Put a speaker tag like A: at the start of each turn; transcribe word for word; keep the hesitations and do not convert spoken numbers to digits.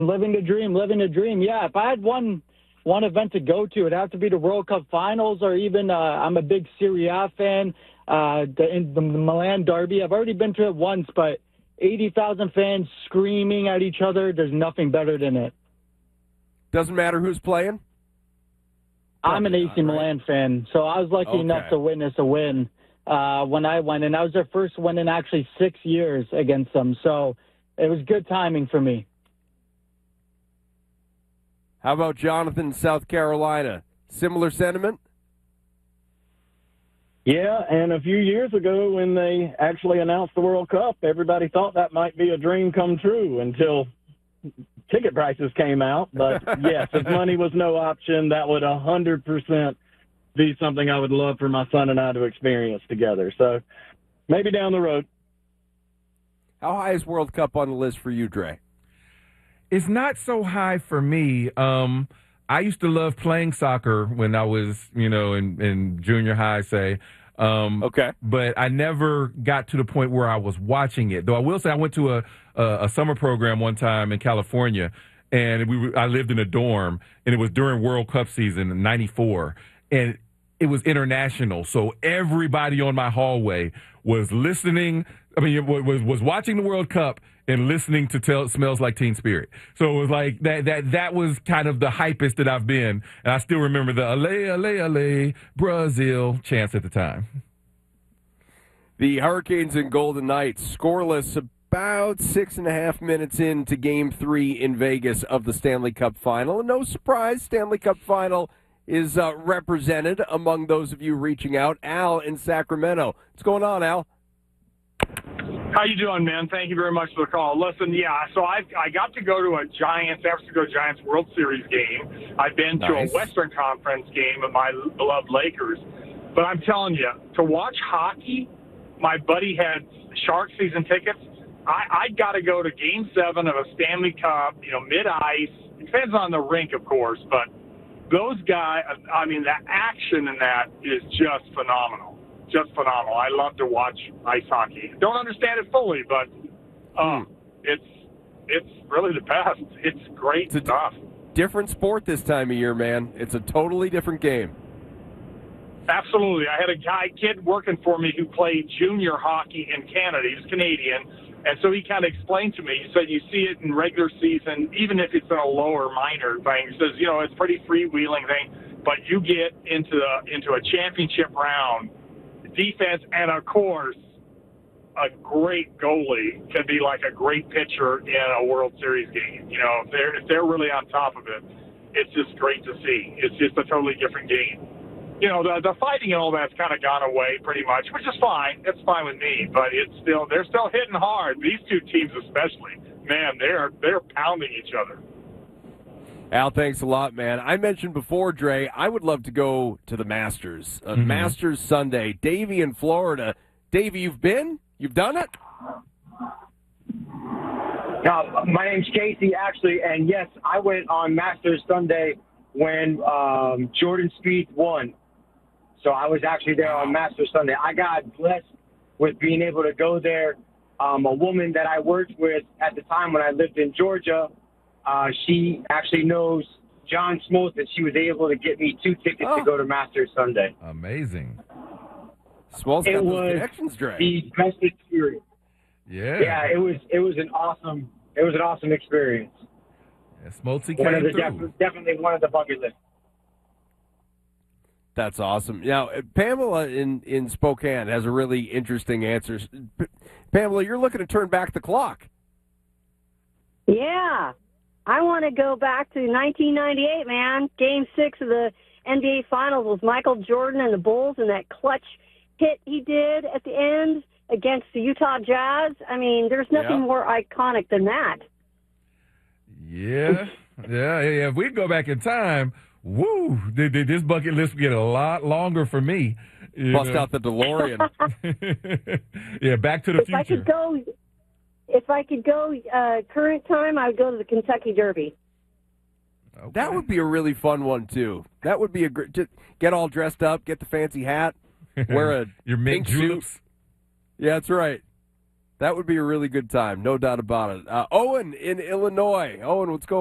A: Living the dream, living the dream. Yeah, if I had one one event to go to, it'd have to be the World Cup Finals, or even uh, I'm a big Serie A fan, uh, the, the Milan Derby. I've already been to it once, but eighty thousand fans screaming at each other, there's nothing better than it.
B: Doesn't matter who's playing?
A: I'm an A C
B: not,
A: Milan
B: right?
A: fan, so I was lucky
B: Okay.
A: enough to witness a win uh, when I went, and that was their first win in actually six years against them. So it was good timing for me.
B: How about Jonathan in South Carolina? Similar sentiment?
C: Yeah, and a few years ago when they actually announced the World Cup, everybody thought that might be a dream come true until ticket prices came out. But, yes, if money was no option, that would one hundred percent be something I would love for my son and I to experience together. So maybe down the road.
B: How high is World Cup on the list for you, Dre?
D: It's not so high for me. Um, I used to love playing soccer when I was, you know, in, in junior high, say. Um,
B: okay.
D: But I never got to the point where I was watching it. Though I will say I went to a, a, a summer program one time in California, and we were, I lived in a dorm, and it was during World Cup season in ninety-four. And it was international, so everybody on my hallway was listening. I mean, was was watching the World Cup and listening to tell, Smells Like Teen Spirit. So it was like that. That that was kind of the hypest that I've been, and I still remember the "Ale, Ale, Ale, Brazil" chants at the time.
B: The Hurricanes and Golden Knights scoreless about six and a half minutes into Game Three in Vegas of the Stanley Cup Final. No surprise, Stanley Cup Final is uh, represented among those of you reaching out. Al in Sacramento. What's going on, Al?
E: How you doing, man? Thank you very much for the call. Listen, yeah, so I I got to go to a Giants, San Francisco Giants World Series game. I've been to
B: Nice.
E: a Western Conference game of my beloved Lakers. But I'm telling you, to watch hockey, my buddy had Shark season tickets. I, I got to go to Game seven of a Stanley Cup, you know, mid-ice. It depends on the rink, of course, but those guys, I mean, the action in that is just phenomenal. Just phenomenal. I love to watch ice hockey. Don't understand it fully, but uh,
B: Hmm.
E: it's it's really the best. It's great
B: It's a d-
E: stuff.
B: Different sport this time of year, man. It's a totally different game.
E: Absolutely. I had a guy, kid working for me who played junior hockey in Canada. He was Canadian. And so he kind of explained to me, he said, you see it in regular season, even if it's in a lower minor thing. He says, you know, it's pretty freewheeling thing, but you get into the, into a championship round, defense, and of course, a great goalie can be like a great pitcher in a World Series game. You know, if they're, if they're really on top of it, it's just great to see. It's just a totally different game. You know, the, the fighting and all that's kind of gone away pretty much, which is fine. It's fine with me, but it's still, they're still hitting hard. These two teams especially, man, they're, they're pounding each other.
B: Al, thanks a lot, man. I mentioned before, Dre, I would love to go to the Masters. Uh,
D: Mhm.
B: Masters Sunday. Davey in Florida. Davey, you've been? You've done it?
F: Uh, my name's Casey, actually, and yes, I went on Masters Sunday when um, Jordan Spieth won. So I was actually there on Masters Sunday. I got blessed with being able to go there. Um, a woman that I worked with at the time when I lived in Georgia, uh, she actually knows John Smoltz, and she was able to get me two tickets
B: Oh.
F: to go to Masters Sunday.
D: Amazing.
B: Swell's
F: It
B: got those
F: was
B: connections, Dre.
F: the best experience.
D: Yeah.
F: Yeah, it was. It was an awesome. It was an awesome experience.
D: Yeah, Smoltzy
F: One of
D: came
F: the
D: through.
F: def- definitely one of the bucket list.
B: That's awesome. Now, uh, Pamela in, in Spokane has a really interesting answer. P- Pamela, you're looking to turn back the clock.
G: Yeah. I want to go back to nineteen ninety-eight, man. Game six of the N B A Finals with Michael Jordan and the Bulls and that clutch hit he did at the end against the Utah Jazz. I mean, there's nothing
B: Yeah.
G: more iconic than that.
D: Yeah. yeah, yeah. If we go back in time, woo, th- th- this bucket list would get a lot longer for me. you
B: Bust
D: know.
B: out the DeLorean.
D: Yeah, Back to the
G: If I
D: Future.
G: could go, if I could go uh, current time, I would go to the Kentucky Derby.
D: Okay.
B: That would be a really fun one, too. That would be a great. Just get all dressed up, get the fancy hat, wear a
D: Your
B: pink
D: mink
B: suit.
D: juleps.
B: Yeah, that's right. That would be a really good time, no doubt about it. Uh, Owen in Illinois. Owen, what's going